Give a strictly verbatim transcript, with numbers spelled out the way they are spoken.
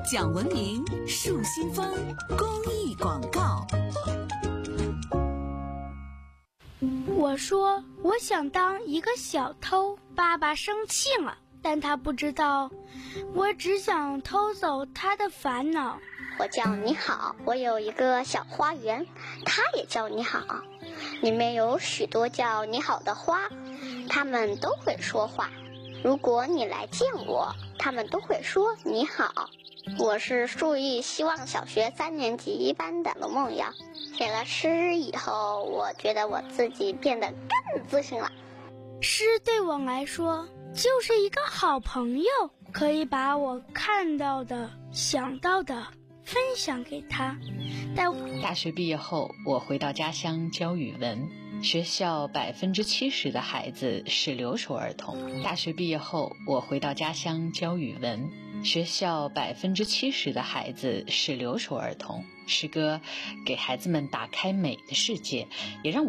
讲文明树新风公益广告。 我说我想当一个小偷，爸爸生气了，但他不知道我只想偷走他的烦恼。 我叫你好，我有一个小花园，它也叫你好，里面有许多叫你好的花，它们都会说话。如果你来见我，它们都会说你好。我是树艺希望小学三年级一班的龙梦瑶。写了诗以后，我觉得我自己变得更自信了。 诗对我来说就是一个好朋友，可以把我看到的、想到的分享给他。但大学毕业后，我回到家乡教语文。学校百分之七十的孩子是留守儿童。大学毕业后，我回到家乡教语文。学校百分之七十的孩子是留守儿童。诗歌给孩子们打开美的世界，也让我